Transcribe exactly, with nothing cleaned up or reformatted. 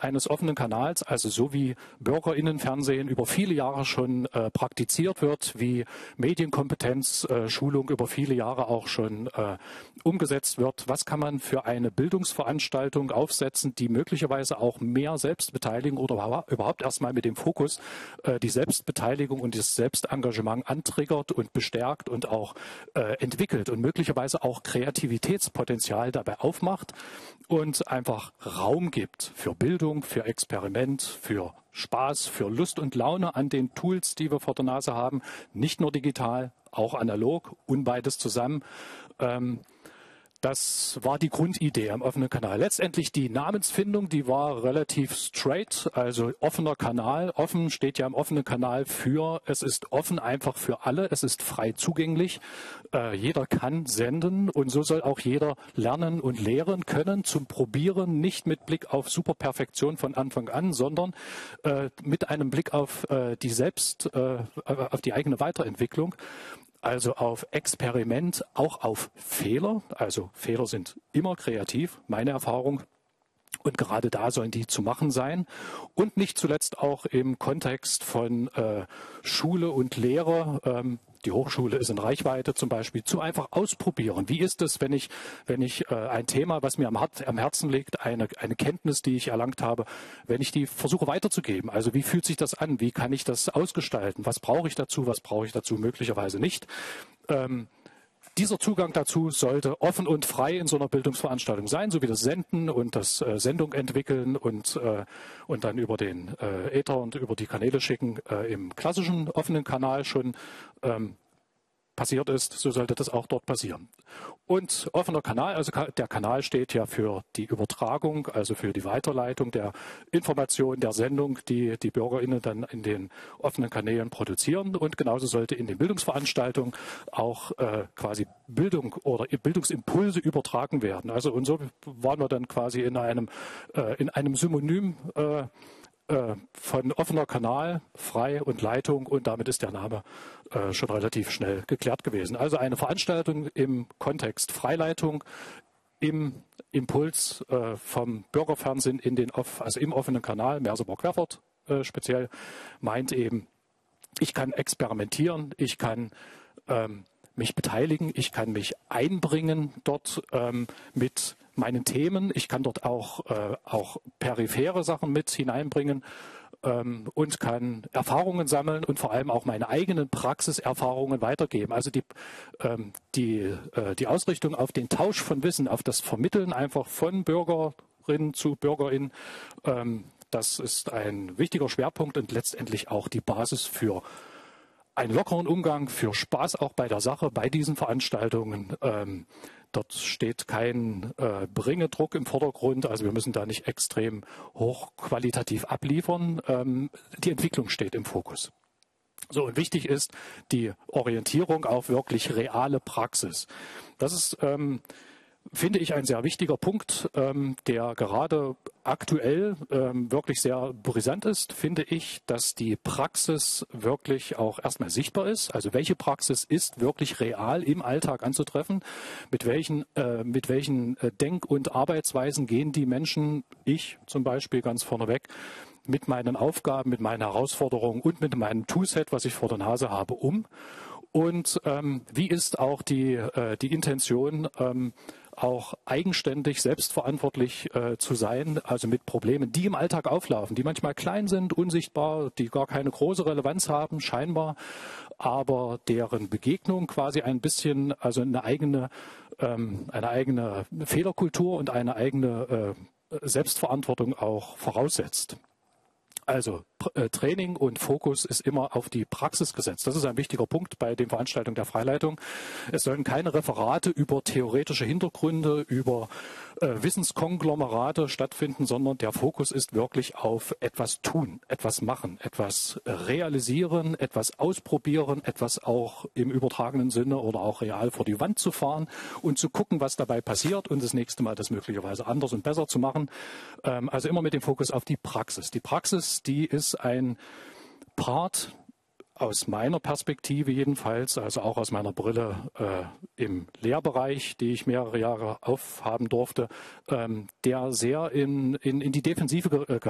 eines offenen Kanals, also so wie BürgerInnenfernsehen über viele Jahre schon äh, praktiziert wird, wie Medienkompetenz, äh, Schulung über viele Jahre auch schon äh, umgesetzt wird. Was kann man für eine Bildungsveranstaltung aufsetzen, die möglicherweise auch mehr Selbstbeteiligung oder überhaupt erstmal mit dem Fokus äh, die Selbstbeteiligung und das Selbstengagement antriggert und bestärkt und auch äh, entwickelt und möglicherweise auch Kreativitätspotenzial dabei aufmacht und einfach Raum gibt für Bildung, für Experiment, für Spaß, für Lust und Laune an den Tools, die wir vor der Nase haben, nicht nur digital, auch analog und beides zusammen. Ähm, Das war die Grundidee am offenen Kanal. Letztendlich die Namensfindung, die war relativ straight, also offener Kanal. Offen steht ja im offenen Kanal für, es ist offen einfach für alle, es ist frei zugänglich. Äh, jeder kann senden und so soll auch jeder lernen und lehren können zum Probieren, nicht mit Blick auf Superperfektion von Anfang an, sondern äh, mit einem Blick auf äh, die Selbst, äh, auf die eigene Weiterentwicklung. Also auf Experiment, auch auf Fehler. Also Fehler sind immer kreativ, meine Erfahrung. Und gerade da sollen die zu machen sein. Und nicht zuletzt auch im Kontext von äh, Schule und Lehre. Ähm, die Hochschule ist in Reichweite zum Beispiel, zu einfach ausprobieren. Wie ist es, wenn ich, wenn ich äh, ein Thema, was mir am, Hart, am Herzen liegt, eine, eine Kenntnis, die ich erlangt habe, wenn ich die versuche weiterzugeben? Also wie fühlt sich das an? Wie kann ich das ausgestalten? Was brauche ich dazu? Was brauche ich dazu? Möglicherweise nicht. Ähm, Dieser Zugang dazu sollte offen und frei in so einer Bildungsveranstaltung sein, so wie das Senden und das äh, Sendung entwickeln und, äh, und dann über den äh, Äther und über die Kanäle schicken äh, im klassischen offenen Kanal schon ähm, passiert ist, so sollte das auch dort passieren. Und offener Kanal, also der Kanal steht ja für die Übertragung, also für die Weiterleitung der Information, der Sendung, die die BürgerInnen dann in den offenen Kanälen produzieren. Und genauso sollte in den Bildungsveranstaltungen auch äh, quasi Bildung oder Bildungsimpulse übertragen werden. Also und so waren wir dann quasi in einem, äh, in einem Synonym äh, von offener Kanal, frei und Leitung und damit ist der Name äh, schon relativ schnell geklärt gewesen. Also eine Veranstaltung im Kontext Freileitung, im Impuls äh, vom Bürgerfernsehen in den off, also im offenen Kanal, Merseburg-Querfurt äh, speziell, meint eben, ich kann experimentieren, ich kann ähm, mich beteiligen, ich kann mich einbringen dort ähm, mit meinen Themen. Ich kann dort auch, äh, auch periphere Sachen mit hineinbringen ähm, und kann Erfahrungen sammeln und vor allem auch meine eigenen Praxiserfahrungen weitergeben. Also die, ähm, die, äh, die Ausrichtung auf den Tausch von Wissen, auf das Vermitteln einfach von Bürgerinnen zu BürgerInnen, ähm, das ist ein wichtiger Schwerpunkt und letztendlich auch die Basis für einen lockeren Umgang, für Spaß auch bei der Sache, bei diesen Veranstaltungen. Ähm, dort steht kein äh, Bringedruck im Vordergrund, also wir müssen da nicht extrem hochqualitativ abliefern. Ähm, die Entwicklung steht im Fokus. So, und wichtig ist die Orientierung auf wirklich reale Praxis. Das ist, ähm, finde ich, ein sehr wichtiger Punkt, ähm, der gerade aktuell ähm, wirklich sehr brisant ist, finde ich, dass die Praxis wirklich auch erstmal sichtbar ist. Also welche Praxis ist wirklich real im Alltag anzutreffen? Mit welchen, äh, mit welchen Denk- und Arbeitsweisen gehen die Menschen, ich zum Beispiel ganz vorneweg, mit meinen Aufgaben, mit meinen Herausforderungen und mit meinem Toolset, was ich vor der Nase habe, um? Und ähm, wie ist auch die, äh, die Intention, ähm, auch eigenständig, selbstverantwortlich äh, zu sein, also mit Problemen, die im Alltag auflaufen, die manchmal klein sind, unsichtbar, die gar keine große Relevanz haben, scheinbar, aber deren Begegnung quasi ein bisschen, also eine eigene, ähm, eine eigene Fehlerkultur und eine eigene äh, Selbstverantwortung auch voraussetzt. Also äh, Training und Fokus ist immer auf die Praxis gesetzt. Das ist ein wichtiger Punkt bei den Veranstaltungen der Freileitung. Es sollen keine Referate über theoretische Hintergründe, über äh, Wissenskonglomerate stattfinden, sondern der Fokus ist wirklich auf etwas tun, etwas machen, etwas realisieren, etwas ausprobieren, etwas auch im übertragenen Sinne oder auch real vor die Wand zu fahren und zu gucken, was dabei passiert und das nächste Mal das möglicherweise anders und besser zu machen. Ähm, also immer mit dem Fokus auf die Praxis. Die Praxis, die ist ein Part aus meiner Perspektive jedenfalls, also auch aus meiner Brille äh, im Lehrbereich, die ich mehrere Jahre aufhaben durfte, ähm, der sehr in, in, in die Defensive ge